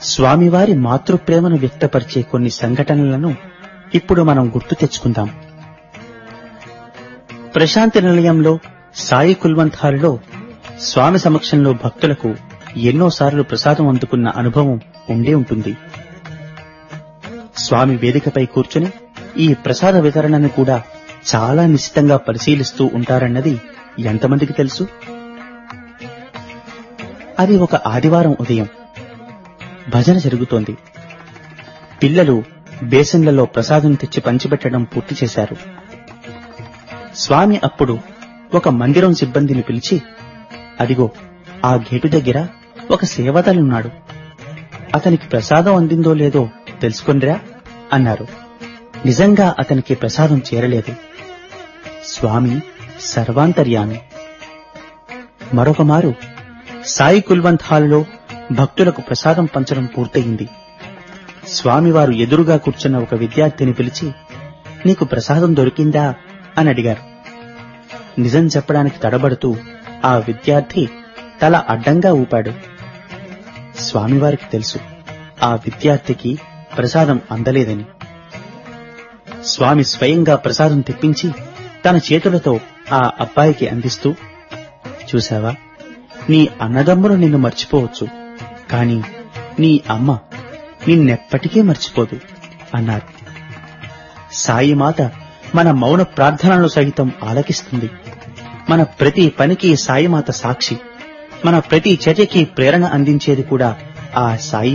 స్వామివారి మాతృప్రేమను వ్యక్తపరిచే కొన్ని సంఘటనలను ఇప్పుడు మనం గుర్తు తెచ్చుకుందాం. ప్రశాంతి నిలయంలో సాయి కుల్వంత్ హాల్లో స్వామి సమక్షంలో భక్తులకు ఎన్నోసార్లు ప్రసాదం అందుకున్న అనుభవం ఉండే ఉంటుంది. స్వామి వేదికపై కూర్చుని ఈ ప్రసాద వితరణను కూడా చాలా నిశితంగా పరిశీలిస్తూ ఉంటారన్నది ఎంతమందికి తెలుసు? అది ఒక ఆదివారం ఉదయం. భజన జరుగుతోంది. పిల్లలు బేసిన్లలో ప్రసాదం తెచ్చి పంచిపెట్టడం పూర్తి చేశారు. స్వామి అప్పుడు ఒక మందిరం సిబ్బందిని పిలిచి, అదిగో ఆ గేటు దగ్గర ఒక సేవదలున్నాడు, అతనికి ప్రసాదం అందిందో లేదో తెలుసుకొనిరా అన్నారు. నిజంగా అతనికి ప్రసాదం చేరలేదు. స్వామి సర్వాంతర్యామి. మరొక మారు సాయి కుల్వంత్ హాల్లో భక్తులకు ప్రసాదం పంచడం పూర్తయింది. స్వామివారు ఎదురుగా కూర్చున్న ఒక విద్యార్థిని పిలిచి, నీకు ప్రసాదం దొరికిందా అని అడిగారు. నిజం చెప్పడానికి తడబడుతూ ఆ విద్యార్థి తల అడ్డంగా ఊపాడు. స్వామివారికి తెలుసు ఆ విద్యార్థికి ప్రసాదం అందలేదని. స్వామి స్వయంగా ప్రసాదం తెప్పించి తన చేతులతో ఆ అబ్బాయికి అందిస్తూ, చూశావా, నీ అన్నదమ్ములు నిన్ను మర్చిపోవచ్చు, కాని నీ అమ్మ నిన్నెప్పటికీ మర్చిపోదు అన్నారు. సాయిమాత మన మౌన ప్రార్థనలు సహితం ఆలకిస్తుంది. మన ప్రతి పనికి సాయిమాత సాక్షి. మన ప్రతి చర్యకి ప్రేరణ అందించేది కూడా ఆ సాయి